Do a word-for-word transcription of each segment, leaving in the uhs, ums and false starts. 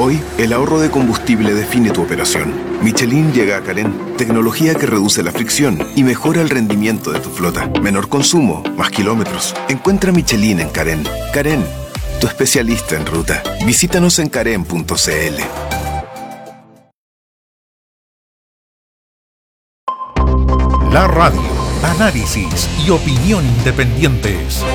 Hoy, el ahorro de combustible define tu operación. Michelin llega a Carén, tecnología que reduce la fricción y mejora el rendimiento de tu flota. Menor consumo, más kilómetros. Encuentra Michelin en Carén. Carén, tu especialista en ruta. Visítanos en carén punto c l. La radio, análisis y opinión independientes.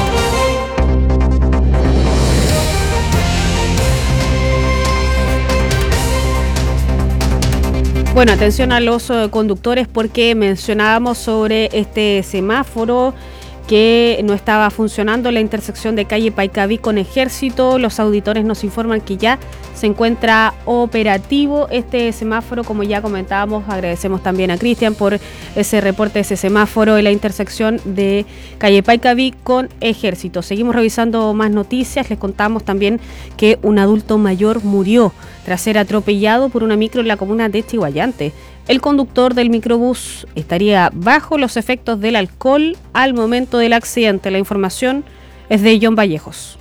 Bueno, atención a los uh, conductores porque mencionábamos sobre este semáforo que no estaba funcionando en la intersección de calle Paicaví con Ejército. Los auditores nos informan que ya se encuentra operativo este semáforo, como ya comentábamos. Agradecemos también a Cristian por ese reporte de ese semáforo en la intersección de calle Paicaví con Ejército. Seguimos revisando más noticias. Les contamos también que un adulto mayor murió tras ser atropellado por una micro en la comuna de Chiguayante. El conductor del microbús estaría bajo los efectos del alcohol al momento del accidente. La información es de John Vallejos.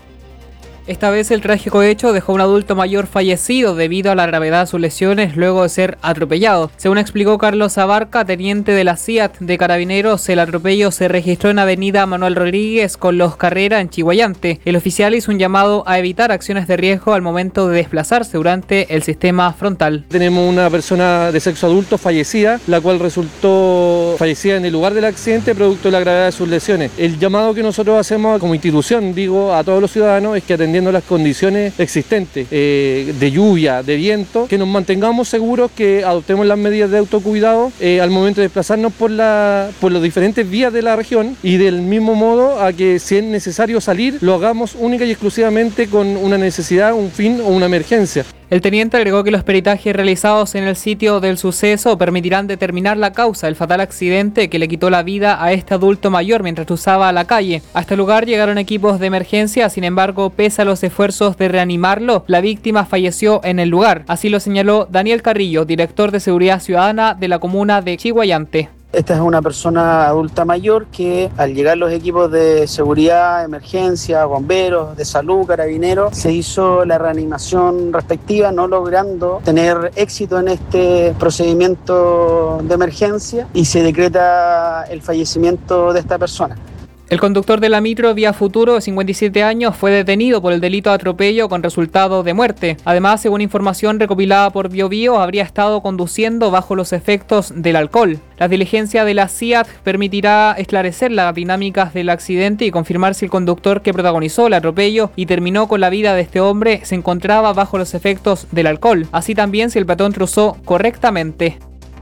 Esta vez el trágico hecho dejó a un adulto mayor fallecido debido a la gravedad de sus lesiones luego de ser atropellado. Según explicó Carlos Abarca, teniente de la C I A T de Carabineros, el atropello se registró en avenida Manuel Rodríguez con Los Carrera en Chiguayante. El oficial hizo un llamado a evitar acciones de riesgo al momento de desplazarse durante el sistema frontal. Tenemos una persona de sexo adulto fallecida, la cual resultó fallecida en el lugar del accidente producto de la gravedad de sus lesiones. El llamado que nosotros hacemos como institución, digo, a todos los ciudadanos es que atendiendo las condiciones existentes eh, de lluvia, de viento, que nos mantengamos seguros, que adoptemos las medidas de autocuidado eh, al momento de desplazarnos por, la, por las diferentes vías de la región y del mismo modo a que si es necesario salir, lo hagamos única y exclusivamente con una necesidad, un fin o una emergencia. El teniente agregó que los peritajes realizados en el sitio del suceso permitirán determinar la causa del fatal accidente que le quitó la vida a este adulto mayor mientras cruzaba la calle. A este lugar llegaron equipos de emergencia, sin embargo, pese a los esfuerzos de reanimarlo, la víctima falleció en el lugar. Así lo señaló Daniel Carrillo, director de Seguridad Ciudadana de la comuna de Chiguayante. Esta es una persona adulta mayor que al llegar los equipos de seguridad, emergencia, bomberos, de salud, carabineros, se hizo la reanimación respectiva, no logrando tener éxito en este procedimiento de emergencia y se decreta el fallecimiento de esta persona. El conductor de la micro Vía Futuro, de cincuenta y siete años, fue detenido por el delito de atropello con resultado de muerte. Además, según información recopilada por BioBio, habría estado conduciendo bajo los efectos del alcohol. La diligencia de la C I A T permitirá esclarecer las dinámicas del accidente y confirmar si el conductor que protagonizó el atropello y terminó con la vida de este hombre se encontraba bajo los efectos del alcohol. Así también si el peatón cruzó correctamente.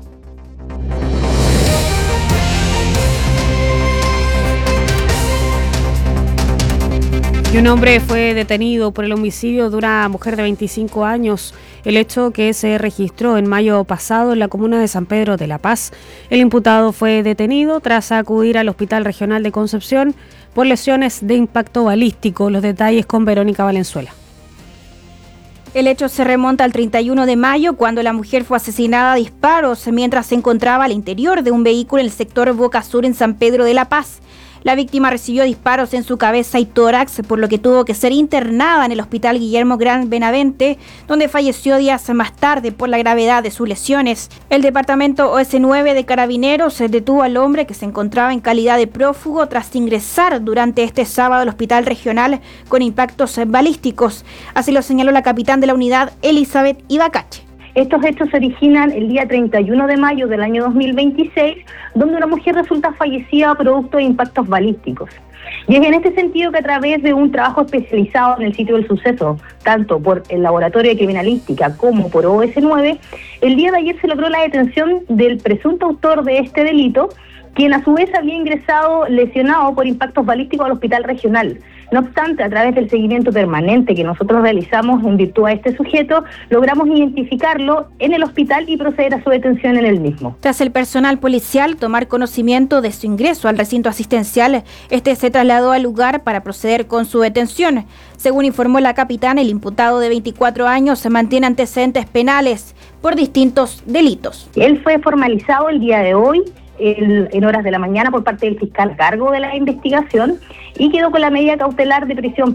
Y un hombre fue detenido por el homicidio de una mujer de veinticinco años, el hecho que se registró en mayo pasado en la comuna de San Pedro de la Paz. El imputado fue detenido tras acudir al Hospital Regional de Concepción por lesiones de impacto balístico. Los detalles con Verónica Valenzuela. El hecho se remonta al treinta y uno de mayo, cuando la mujer fue asesinada a disparos mientras se encontraba al interior de un vehículo en el sector Boca Sur en San Pedro de la Paz. La víctima recibió disparos en su cabeza y tórax, por lo que tuvo que ser internada en el Hospital Guillermo Gran Benavente, donde falleció días más tarde por la gravedad de sus lesiones. El departamento O S nueve de Carabineros detuvo al hombre que se encontraba en calidad de prófugo tras ingresar durante este sábado al Hospital Regional con impactos balísticos. Así lo señaló la capitán de la unidad, Elizabeth Ibacache. Estos hechos se originan el día treinta y uno de mayo del año dos mil veintiséis, donde una mujer resulta fallecida producto de impactos balísticos. Y es en este sentido que a través de un trabajo especializado en el sitio del suceso, tanto por el Laboratorio de Criminalística como por O S nueve, el día de ayer se logró la detención del presunto autor de este delito, quien a su vez había ingresado lesionado por impactos balísticos al Hospital Regional. No obstante, a través del seguimiento permanente que nosotros realizamos en virtud a este sujeto, logramos identificarlo en el hospital y proceder a su detención en el mismo. Tras el personal policial tomar conocimiento de su ingreso al recinto asistencial, este se trasladó al lugar para proceder con su detención. Según informó la capitana, el imputado de veinticuatro años se mantiene antecedentes penales por distintos delitos. Él fue formalizado el día de hoy, El, en horas de la mañana por parte del fiscal a cargo de la investigación y quedó con la medida cautelar de prisión